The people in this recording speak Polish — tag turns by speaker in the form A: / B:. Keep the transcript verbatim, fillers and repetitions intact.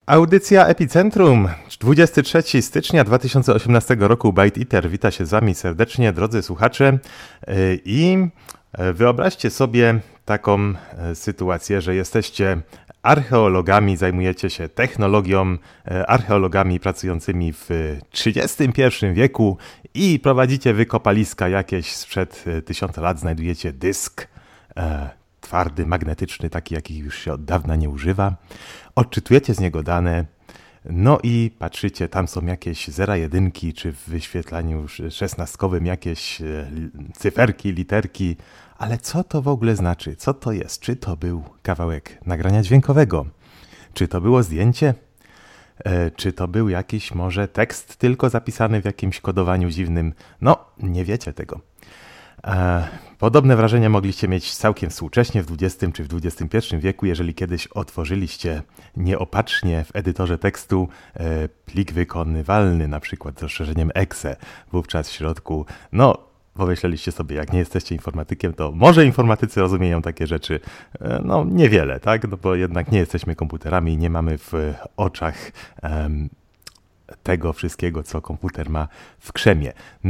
A: Audycja Epicentrum, dwudziestego trzeciego stycznia dwa tysiące osiemnastego roku, Byte Eater wita się z Wami serdecznie, drodzy słuchacze, i wyobraźcie sobie taką sytuację, że jesteście archeologami, zajmujecie się technologią, archeologami pracującymi w trzydziestym pierwszym wieku i prowadzicie wykopaliska jakieś sprzed tysiąca lat, znajdujecie dysk twardy, magnetyczny, taki jakich już się od dawna nie używa. Odczytujecie z niego dane, no i patrzycie, tam są jakieś zera, jedynki, czy w wyświetlaniu szesnastkowym jakieś cyferki, literki, ale co to w ogóle znaczy? Co to jest? Czy to był kawałek nagrania dźwiękowego? Czy to było zdjęcie? E, czy to był jakiś może tekst tylko zapisany w jakimś kodowaniu dziwnym? No, nie wiecie tego. Podobne wrażenia mogliście mieć całkiem współcześnie w dwudziestym czy w dwudziestym pierwszym wieku, jeżeli kiedyś otworzyliście nieopatrznie w edytorze tekstu plik wykonywalny, na przykład z rozszerzeniem exe. Wówczas w środku, no, pomyśleliście sobie, jak nie jesteście informatykiem, to może informatycy rozumieją takie rzeczy, no niewiele, tak? No bo jednak nie jesteśmy komputerami i nie mamy w oczach um, tego wszystkiego, co komputer ma w krzemie.